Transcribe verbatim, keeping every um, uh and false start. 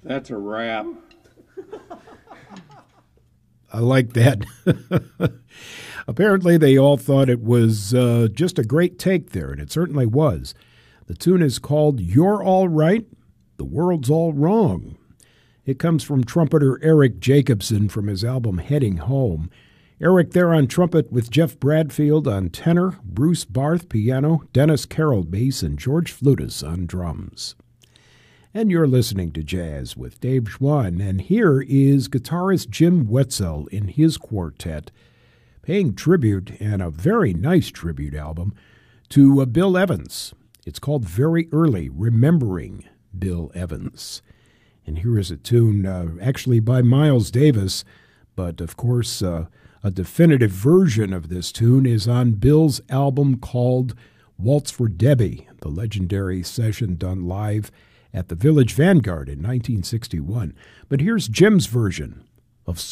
That's a wrap. I like that. Apparently, they all thought it was uh, just a great take there, and it certainly was. The tune is called You're All Right, The World's All Wrong. It comes from trumpeter Eric Jacobson from his album Heading Home. Eric there on trumpet with Jeff Bradfield on tenor, Bruce Barth piano, Dennis Carroll bass, and George Flutus on drums. And you're listening to Jazz with Dave Schwann, and here is guitarist Jim Wetzel in his quartet, paying tribute, and a very nice tribute album, to uh, Bill Evans. It's called Very Early, Remembering Bill Evans. And here is a tune uh, actually by Miles Davis, but of course uh, a definitive version of this tune is on Bill's album called Waltz for Debbie, the legendary session done live at the Village Vanguard in nineteen sixty-one. But here's Jim's version of